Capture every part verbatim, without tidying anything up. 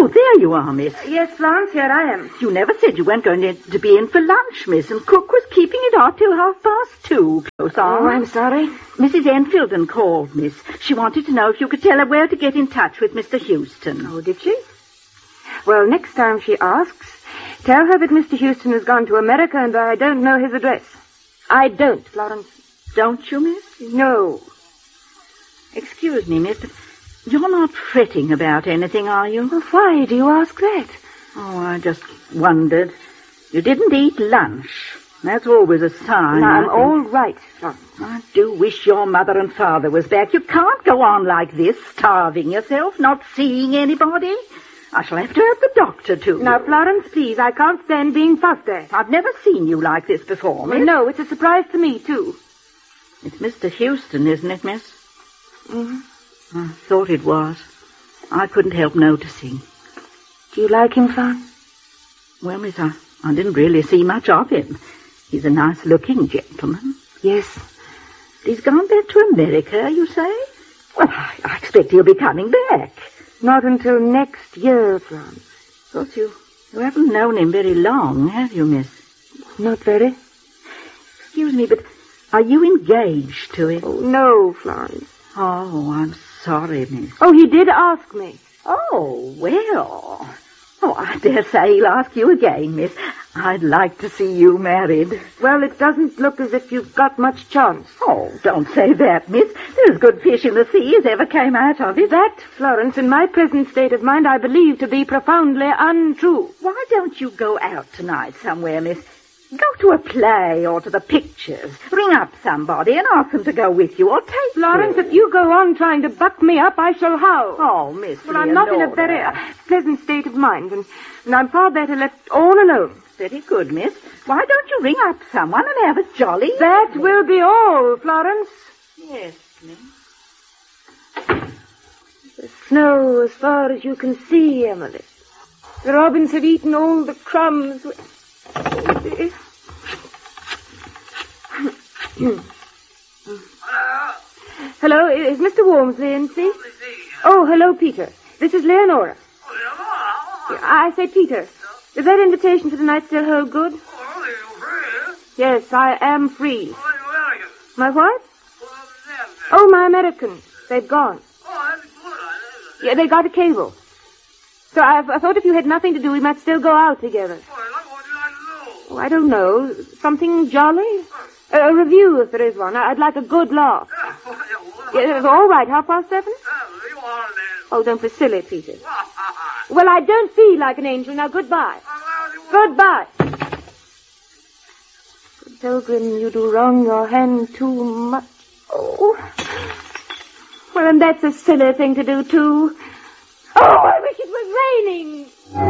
Oh, there you are, miss. Uh, yes, Florence, here I am. You never said you weren't going to, to be in for lunch, miss, and cook was keeping it out till half past two. Close on. Oh, I'm sorry. Missus Enfielden called, miss. She wanted to know if you could tell her where to get in touch with Mister Houston. Oh, did she? Well, next time she asks, tell her that Mister Houston has gone to America and I don't know his address. I don't, Florence. Don't you, miss? No. Excuse me, miss, but you're not fretting about anything, are you? Well, why do you ask that? Oh, I just wondered. You didn't eat lunch. That's always a sign. Now, I'm all right, Florence. I do wish your mother and father was back. You can't go on like this, starving yourself, not seeing anybody. I shall have to have the doctor, too. Now, Florence, please, I can't stand being fussed at. I've never seen you like this before, miss. Well, no, it's a surprise to me, too. It's Mister Houston, isn't it, miss? Mm-hmm. I thought it was. I couldn't help noticing. Do you like him, Florence? Well, miss, I, I didn't really see much of him. He's a nice-looking gentleman. Yes. He's gone back to America, you say? Well, I, I expect he'll be coming back. Not until next year, Florence. Of course, you, you haven't known him very long, have you, miss? Not very. Excuse me, but are you engaged to him? Oh, no, Florence. Oh, I'm sorry, miss. Oh, he did ask me. Oh, well. Oh, I dare say he'll ask you again, miss. I'd like to see you married. Well, it doesn't look as if you've got much chance. Oh, don't say that, miss. There's good fish in the sea as ever came out of it. That, Florence, in my present state of mind, I believe to be profoundly untrue. Why don't you go out tonight somewhere, miss? Go to a play or to the pictures. Ring up somebody and ask them to go with you or take Florence, you. if you go on trying to buck me up, I shall howl. Oh, Miss Well, I'm not in a very uh, pleasant state of mind, and, and I'm far better left all alone. Very good, miss. Why don't you ring up someone and have a jolly... That will be all, Florence. Yes, miss. The snow as far as you can see, Emily. The robins have eaten all the crumbs. Hello, is Mister Walmsley in, please? Oh, hello, Peter. This is Leonora. I say, Peter, does that invitation for tonight still hold good? Yes, I am free. My what? Oh, my Americans. They've gone. Yeah, they got a cable. So I, I thought if you had nothing to do, we might still go out together. Oh, I don't know. Something jolly? A, a review, if there is one. I'd like a good laugh. Yeah, all right, half past seven? Oh, don't be silly, Peter. Well, I don't feel like an angel. Now, goodbye. Goodbye. Pilgrim, you do wrong your hand too much. Oh. Well, and that's a silly thing to do, too. Oh, I wish it was raining.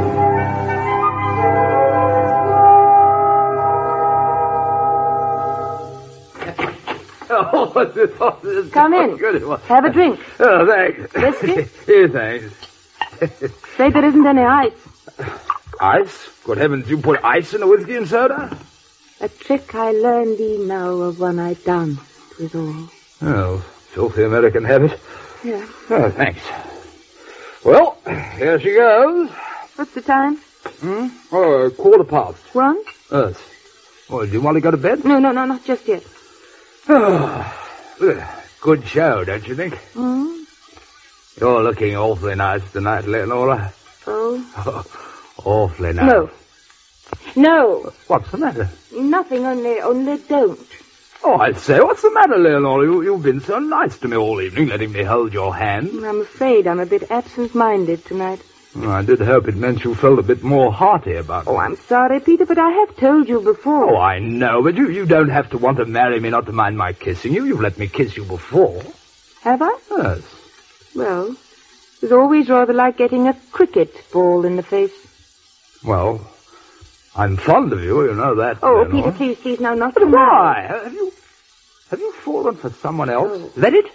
Oh, what's this? Oh, this is Come so in. Good. Have a drink. Oh, thanks. Whiskey? Here, thanks. Afraid there isn't any ice. Ice? Good heavens, you put ice in the whiskey and soda? A trick I learned ye now of when I danced with all. Oh, filthy American habit. Yeah. Oh, thanks. Well, here she goes. What's the time? Hmm? Oh, quarter past. One? Yes. Oh, do you want to go to bed? No, no, no, not just yet. Oh, good show, don't you think? Hmm? You're looking awfully nice tonight, Leonora. Oh? Oh, awfully nice. No. No. What's the matter? Nothing, only, only don't. Oh, I say, what's the matter, Leonora? You, you've been so nice to me all evening, letting me hold your hand. I'm afraid I'm a bit absent-minded tonight. Oh, I did hope it meant you felt a bit more hearty about Oh, me. I'm sorry, Peter, but I have told you before. Oh, I know, but you, you don't have to want to marry me not to mind my kissing you. You've let me kiss you before. Have I? Yes. Well, it was always rather like getting a cricket ball in the face. Well, I'm fond of you, you know that. Oh, Leonora. Peter, please, please, now, not But tonight. why? Have you, have you fallen for someone else? Oh. Is that it?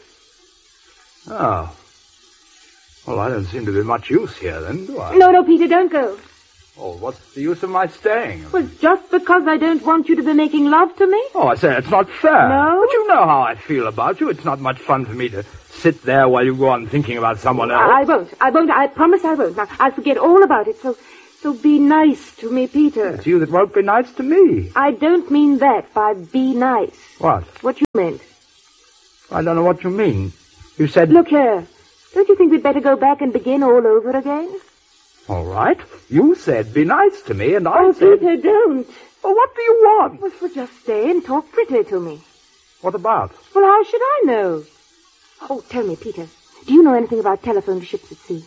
Oh. Well, I don't seem to be much use here, then, do I? No, no, Peter, don't go. Oh, what's the use of my staying? Well, just because I don't want you to be making love to me? Oh, I say, it's not fair. No? But you know how I feel about you. It's not much fun for me to sit there while you go on thinking about someone else. I won't. I won't. I promise I won't. Now, I'll forget all about it, so... So be nice to me, Peter. It's you that won't be nice to me. I don't mean that by be nice. What? What you meant. I don't know what you mean. You said... Look here. Don't you think we'd better go back and begin all over again? All right. You said be nice to me, and I oh, said... Peter, don't. Well, what do you want? Well, well, just stay and talk pretty to me. What about? Well, how should I know? Oh, tell me, Peter. Do you know anything about telephone to ships at sea?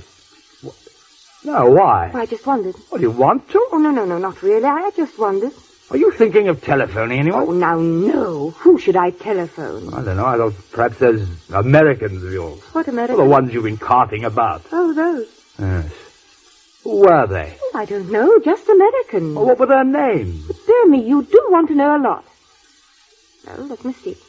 No, why? Well, I just wondered. Well, do you want to? Oh, no, no, no, not really. I just wondered. Are you thinking of telephoning anyone? Oh, now, no. Who should I telephone? I don't know. I thought perhaps those Americans of yours. What Americans? Well, the ones you've been carting about. Oh, those. Yes. Who were they? Oh, I don't know. Just Americans. Oh, what were their names? But dear me, you do want to know a lot. Oh, let me see.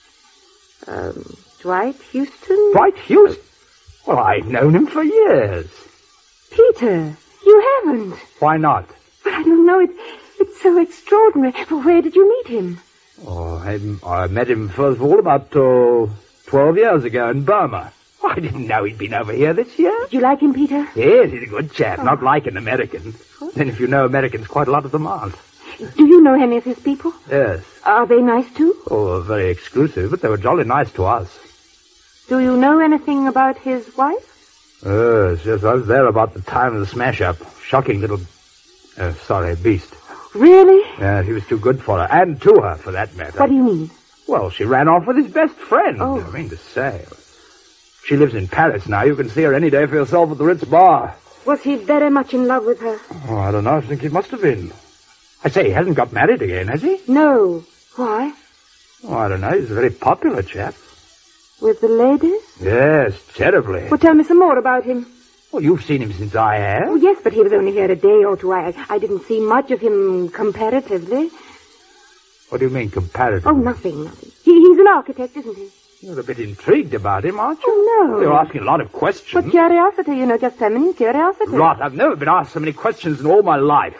Um, Dwight Houston? Dwight Houston? Well, I've known him for years. Peter, you haven't. Why not? But I don't know. It, it's so extraordinary. Well, where did you meet him? Oh, I, I met him, first of all, about uh, twelve years ago in Burma. Oh, I didn't know he'd been over here this year. Did you like him, Peter? Yes, he's a good chap, oh. not like an American. What? Then if you know Americans, quite a lot of them aren't. Do you know any of his people? Yes. Are they nice, too? Oh, very exclusive, but they were jolly nice to us. Do you know anything about his wife? Yes, yes, I was there about the time of the smash-up. Shocking little... Uh, sorry, beast. Really? Yeah, he was too good for her, and to her, for that matter. What do you mean? Well, she ran off with his best friend. Oh. I mean to say. She lives in Paris now. You can see her any day for yourself at the Ritz Bar. Was he very much in love with her? Oh, I don't know. I think he must have been. I say, he hasn't got married again, has he? No. Why? Oh, I don't know. He's a very popular chap. With the ladies? Yes, terribly. Well, tell me some more about him. Well, you've seen him since I have. Oh, yes, but he was only here a day or two. I, I didn't see much of him comparatively. What do you mean, comparatively? Oh, nothing, nothing. He, he's an architect, isn't he? You're a bit intrigued about him, aren't you? Oh, no. You're asking a lot of questions. Well, curiosity, you know, just feminine curiosity. Rot, I've never been asked so many questions in all my life.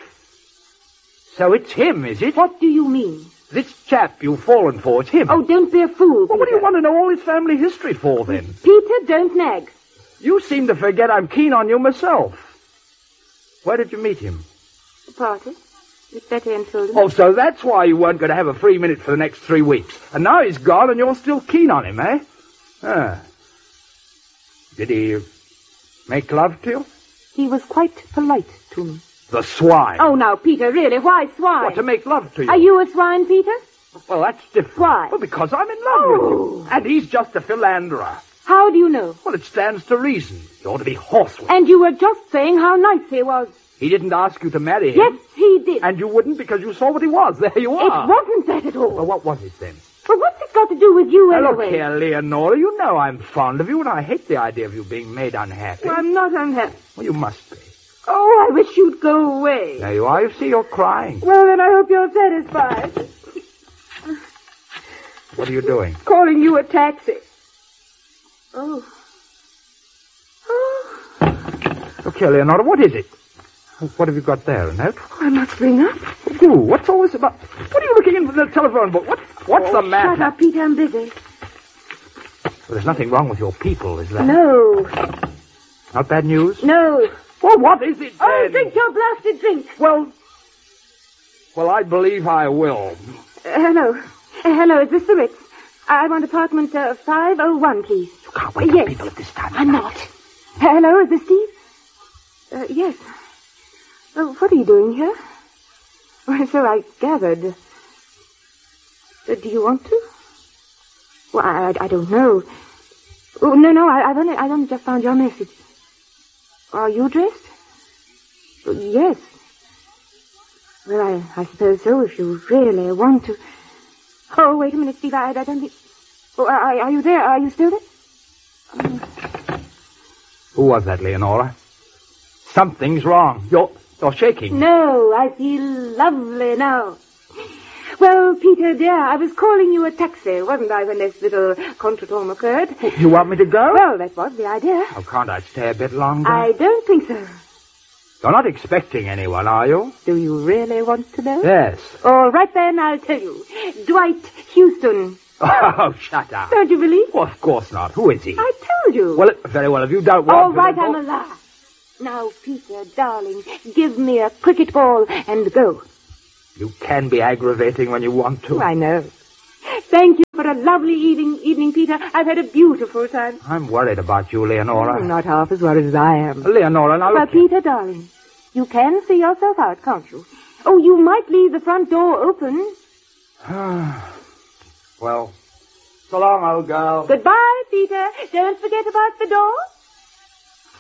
So it's him, is it? What do you mean? This chap you've fallen for, it's him. Oh, don't be a fool, Well, what do you want to know all his family history for, then? Peter, don't nag. You seem to forget I'm keen on you myself. Where did you meet him? The party. With Betty and Tilden. Oh, so that's why you weren't going to have a free minute for the next three weeks. And now he's gone and you're still keen on him, eh? Ah. Did he make love to you? He was quite polite to me. The swine. Oh, now, Peter, really, why swine? What, to make love to you? Are you a swine, Peter? Well, that's different. Why? Well, because I'm in love with you. And he's just a philanderer. How do you know? Well, it stands to reason. You ought to be horsewhipped. And you were just saying how nice he was. He didn't ask you to marry him. Yes, he did. And you wouldn't because you saw what he was. There you are. It wasn't that at all. Well, what was it then? Well, what's it got to do with you Now, anyway? look here, Leonora. You know I'm fond of you, and I hate the idea of you being made unhappy. Well, I'm not unhappy. Well, you must be. Oh, I wish you'd go away. There you are. You see, you're crying. Well, then I hope you're satisfied. What are you doing? Calling you a taxi. Oh. Oh. Okay, Leonora, what is it? What have you got there, a note? I must ring up. Do. What's all this about? What are you looking into the telephone book? What, what's oh, the matter? Shut up, Peter. I'm busy. Well, there's nothing wrong with your people, is there? No. Not bad news? No. Well, what is it, then? Oh, drink your blasted drink. Well, well, I believe I will. Uh, hello. Uh, hello, is this the Ritz? I want apartment uh, five oh one, please. You can't wake yes. up people at this time. I'm not. Uh, hello, is this Steve? Uh, yes. Oh, what are you doing here? Well, so I gathered. Uh, do you want to? Well, I, I, I don't know. Oh, no, no, I, I've only, I've only just found your message. Are you dressed? Oh, yes. Well, I, I suppose so, if you really want to. Oh, wait a minute, Steve, I, I don't think... Oh, are, are you there? Are you still there? Oh. Who was that, Leonora? Something's wrong. You're, you're shaking. No, I feel lovely now. Well, Peter, dear, I was calling you a taxi, wasn't I, when this little contretemps occurred? You want me to go? Well, that was the idea. Oh, can't I stay a bit longer? I don't think so. You're not expecting anyone, are you? Do you really want to know? Yes. All right, then, I'll tell you. Dwight Houston. Oh, shut up. Don't you believe? Well, of course not. Who is he? I told you. Well, very well, if you don't want All to... right, then I'm a laugh. Now, Peter, darling, give me a cricket ball and go. You can be aggravating when you want to. I know. Thank you for a lovely evening, evening, Peter. I've had a beautiful time. I'm worried about you, Leonora. Oh, not half as worried as I am. Leonora, now Well, look... here. Peter, darling, you can see yourself out, can't you? Oh, you might leave the front door open. Well, so long, old girl. Goodbye, Peter. Don't forget about the door.